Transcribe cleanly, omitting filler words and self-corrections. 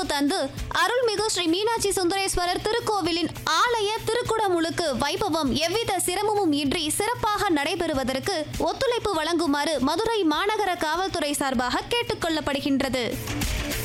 ஒத்துழைப்பு தந்து அருள்மிகு ஸ்ரீ மீனாட்சி சுந்தரேஸ்வரர் திருக்கோவிலின் ஆலய திருக்குடமுழுக்கு வைபவம் எவ்வித சிரமமும் இன்றி சிறப்பாக நடைபெறுவதற்கு ஒத்துழைப்பு வழங்குமாறு மதுரை மாநகர காவல்துறை சார்பாக கேட்டுக்கொள்ளப்படுகின்றது.